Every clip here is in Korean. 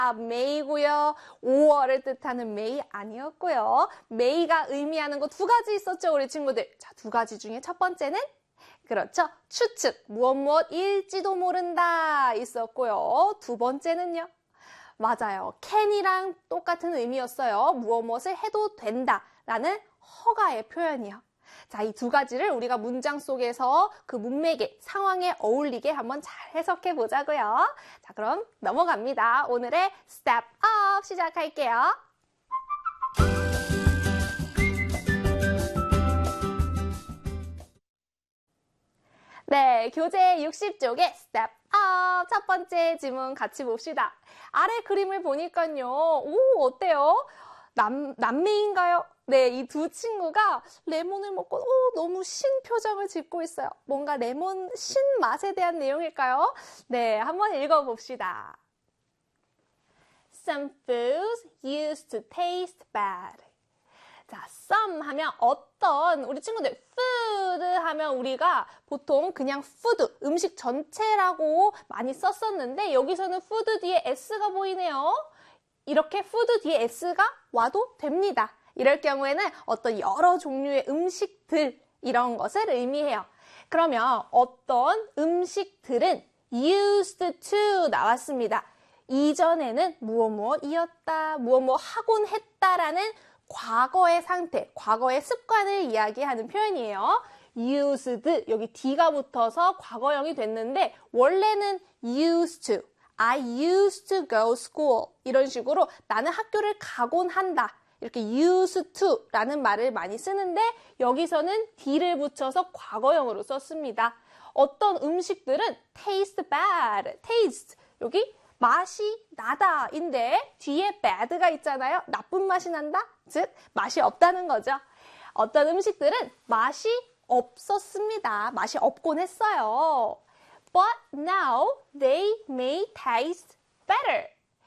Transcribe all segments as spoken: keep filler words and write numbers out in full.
May고요. 오월을 뜻하는 May 아니었고요. May가 의미하는 거 두 가지 있었죠, 우리 친구들. 자, 두 가지 중에 첫 번째는 그렇죠. 추측, 무엇 무엇일지도 모른다 있었고요. 두 번째는요. 맞아요. can이랑 똑같은 의미였어요. 무엇 무엇을 해도 된다라는 허가의 표현이요. 자, 이 두 가지를 우리가 문장 속에서 그 문맥에, 상황에 어울리게 한번 잘 해석해 보자고요. 자, 그럼 넘어갑니다. 오늘의 Step Up 시작할게요. 네, 교재 육십 쪽의 Step Up 첫 번째 지문 같이 봅시다. 아래 그림을 보니까요. 오, 어때요? 남, 남매인가요? 네, 이 두 친구가 레몬을 먹고 오, 너무 신 표정을 짓고 있어요. 뭔가 레몬 신 맛에 대한 내용일까요? 네, 한번 읽어봅시다. Some foods used to taste bad. 자, some 하면 어떤, 우리 친구들 food 하면 우리가 보통 그냥 food, 음식 전체라고 많이 썼었는데 여기서는 food 뒤에 s가 보이네요. 이렇게 food 뒤에 s가 와도 됩니다. 이럴 경우에는 어떤 여러 종류의 음식들 이런 것을 의미해요. 그러면 어떤 음식들은 used to 나왔습니다. 이전에는 무엇 무엇이었다, 무엇 무엇 하곤 했다라는 과거의 상태, 과거의 습관을 이야기하는 표현이에요. used, 여기 D가 붙어서 과거형이 됐는데 원래는 used to, I used to go school 이런 식으로 나는 학교를 가곤 한다. 이렇게 used to 라는 말을 많이 쓰는데 여기서는 D를 붙여서 과거형으로 썼습니다. 어떤 음식들은 taste bad, taste 여기 맛이 나다 인데 뒤에 bad가 있잖아요. 나쁜 맛이 난다? 즉 맛이 없다는 거죠. 어떤 음식들은 맛이 없었습니다. 맛이 없곤 했어요. But now they may taste better.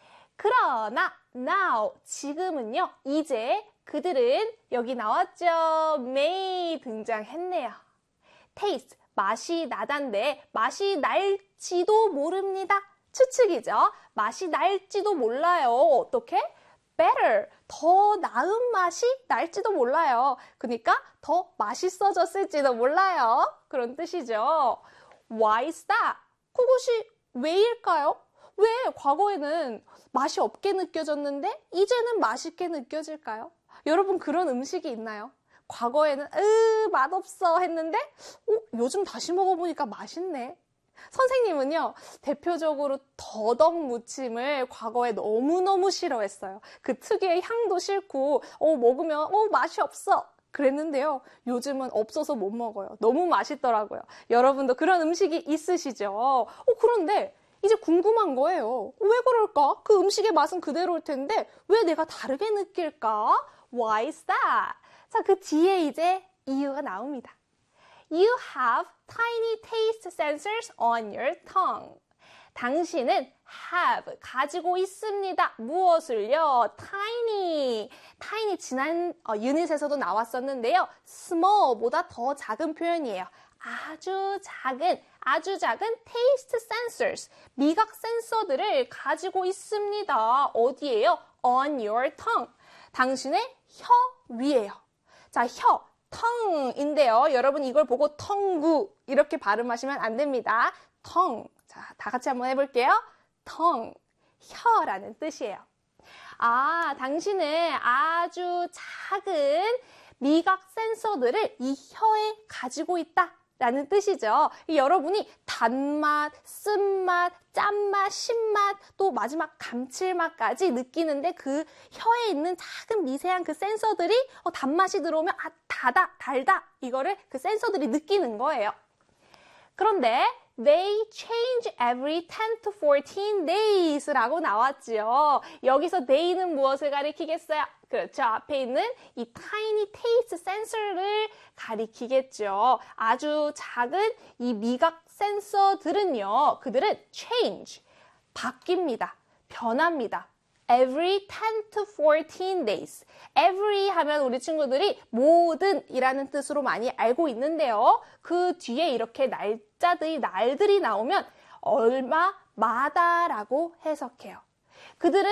그러나 now 지금은요. 이제 그들은 여기 나왔죠. may 등장했네요. taste 맛이 나단데 맛이 날지도 모릅니다. 추측이죠. 맛이 날지도 몰라요. 어떻게? better, 더 나은 맛이 날지도 몰라요. 그러니까 더 맛있어졌을지도 몰라요. 그런 뜻이죠. Why is that? 그것이 왜일까요? 왜 과거에는 맛이 없게 느껴졌는데 이제는 맛있게 느껴질까요? 여러분 그런 음식이 있나요? 과거에는 으 맛없어 했는데 어, 요즘 다시 먹어보니까 맛있네. 선생님은요, 대표적으로 더덕 무침을 과거에 너무너무 싫어했어요. 그 특유의 향도 싫고, 어, 먹으면, 어, 맛이 없어. 그랬는데요, 요즘은 없어서 못 먹어요. 너무 맛있더라고요. 여러분도 그런 음식이 있으시죠? 어, 그런데 이제 궁금한 거예요. 왜 그럴까? 그 음식의 맛은 그대로일 텐데, 왜 내가 다르게 느낄까? Why is that? 자, 그 뒤에 이제 이유가 나옵니다. You have tiny taste sensors on your tongue. 당신은 have, 가지고 있습니다. 무엇을요? tiny. tiny 지난 어, 유닛에서도 나왔었는데요. small보다 더 작은 표현이에요. 아주 작은, 아주 작은 taste sensors, 미각 센서들을 가지고 있습니다. 어디에요? on your tongue. 당신의 혀 위에요. 자, 혀. tongue인데요. 여러분 이걸 보고 tongue 이렇게 발음하시면 안 됩니다. tongue. 자, 다 같이 한번 해볼게요. tongue. 혀라는 뜻이에요. 아, 당신은 아주 작은 미각 센서들을 이 혀에 가지고 있다. 라는 뜻이죠. 여러분이 단맛, 쓴맛, 짠맛, 신맛, 또 마지막 감칠맛까지 느끼는데 그 혀에 있는 작은 미세한 그 센서들이 어, 단맛이 들어오면 아, 다다, 달다 이거를 그 센서들이 느끼는 거예요. 그런데 they change every ten to fourteen days 라고 나왔죠. 여기서 they는 무엇을 가리키겠어요? 그렇죠. 앞에 있는 이 tiny taste sensor를 가리키겠죠. 아주 작은 이 미각 센서들은요. 그들은 change, 바뀝니다. 변합니다. every ten to fourteen days. every 하면 우리 친구들이 모든 이라는 뜻으로 많이 알고 있는데요. 그 뒤에 이렇게 날짜들이, 날들이 나오면 얼마마다라고 해석해요. 그들은